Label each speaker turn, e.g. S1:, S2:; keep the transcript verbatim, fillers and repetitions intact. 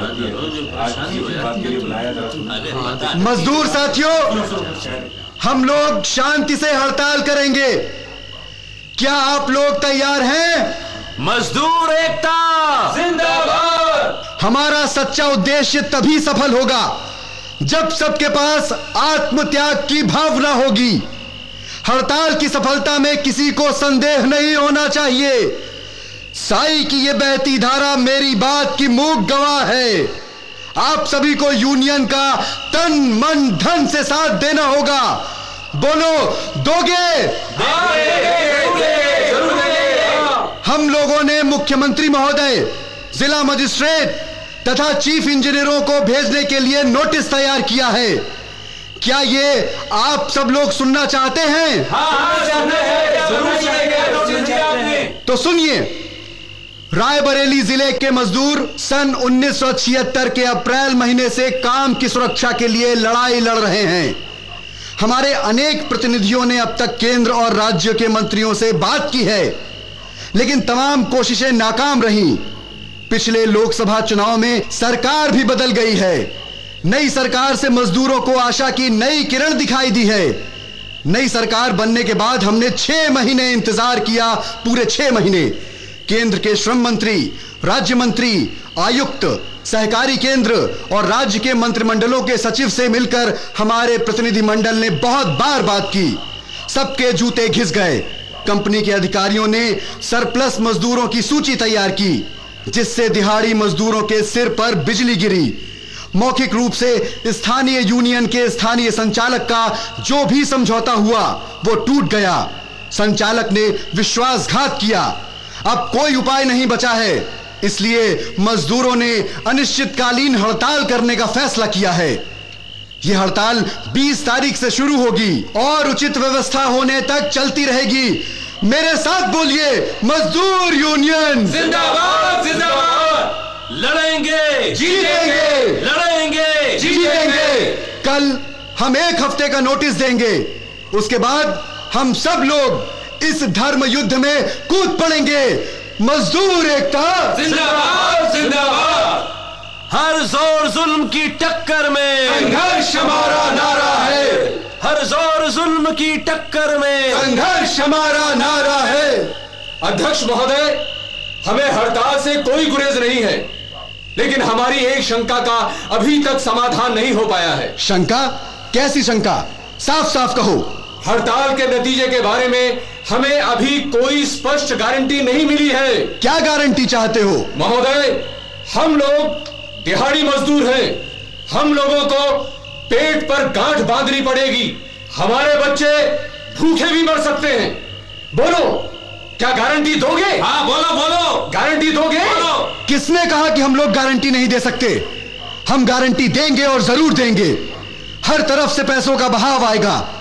S1: मजदूर साथियों, हम लोग शांति से हड़ताल करेंगे। क्या आप लोग तैयार हैं?
S2: मजदूर एकता जिंदाबाद।
S1: हमारा सच्चा उद्देश्य तभी सफल होगा जब सबके पास आत्मत्याग की भावना होगी। हड़ताल की सफलता में किसी को संदेह नहीं होना चाहिए। साई की यह बहती धारा मेरी बात की मूक गवाह है। आप सभी को यूनियन का तन मन धन से साथ देना होगा। बोलो, दोगे? हम लोगों ने मुख्यमंत्री महोदय, जिला मजिस्ट्रेट तथा चीफ इंजीनियरों को भेजने के लिए नोटिस तैयार किया है। क्या ये आप सब लोग सुनना चाहते हैं?
S2: हाँ,
S1: तो सुनिए। रायबरेली जिले के मजदूर सन उन्नीस सौ छिहत्तर के अप्रैल महीने से काम की सुरक्षा के लिए लड़ाई लड़ रहे हैं। हमारे अनेक प्रतिनिधियों ने अब तक केंद्र और राज्य के मंत्रियों से बात की है, लेकिन तमाम कोशिशें नाकाम रहीं। पिछले लोकसभा चुनाव में सरकार भी बदल गई है। नई सरकार से मजदूरों को आशा की नई किरण दिखाई दी है। नई सरकार बनने के बाद हमने छह महीने इंतजार किया, पूरे छह महीने। केंद्र के श्रम मंत्री, राज्य मंत्री, आयुक्त, सहकारी केंद्र और राज्य के मंत्रिमंडलों के सचिव से मिलकर हमारे प्रतिनिधिमंडल ने बहुत बार बात की। सबके जूते घिस गए। कंपनी के अधिकारियों ने सरप्लस मजदूरों की सूची तैयार की, जिससे दिहाड़ी मजदूरों के सिर पर बिजली गिरी। मौखिक रूप से स्थानीय यूनियन के स्थानीय संचालक का जो भी समझौता हुआ वो टूट गया। संचालक ने विश्वासघात किया। अब कोई उपाय नहीं बचा है, इसलिए मजदूरों ने अनिश्चितकालीन हड़ताल करने का फैसला किया है। यह हड़ताल बीस तारीख से शुरू होगी और उचित व्यवस्था होने तक चलती रहेगी। मेरे साथ बोलिए, मजदूर यूनियन
S2: जिंदाबाद जिंदाबाद। लड़ेंगे जीतेंगे, लड़ेंगे जीतेंगे।
S1: कल हम एक हफ्ते का नोटिस देंगे। उसके बाद हम सब लोग इस धर्म युद्ध में कूद पड़ेंगे। मजदूर एकता
S2: जिंदाबाद जिंदाबाद। हर जोर जुल्म की टक्कर में
S1: संघर्ष हमारा नारा है।
S2: हर जोर जुल्म की टक्कर में
S1: संघर्ष हमारा नारा है।
S3: अध्यक्ष महोदय, हमें हड़ताल से कोई गुरेज नहीं है, लेकिन हमारी एक शंका का अभी तक समाधान नहीं हो पाया है।
S1: शंका? कैसी शंका? साफ साफ कहो।
S3: हड़ताल के नतीजे के बारे में हमें अभी कोई स्पष्ट गारंटी नहीं मिली है।
S1: क्या गारंटी चाहते हो?
S3: महोदय, हम लोग दिहाड़ी मजदूर हैं। हम लोगों को पेट पर गांठ बांधनी पड़ेगी। हमारे बच्चे भूखे भी मर सकते हैं। बोलो, क्या गारंटी दोगे?
S2: हाँ, बोलो बोलो,
S3: गारंटी दोगे?
S2: बोलो।
S1: किसने कहा कि हम लोग गारंटी नहीं दे सकते? हम गारंटी देंगे और जरूर देंगे। हर तरफ से पैसों का बहाव आएगा।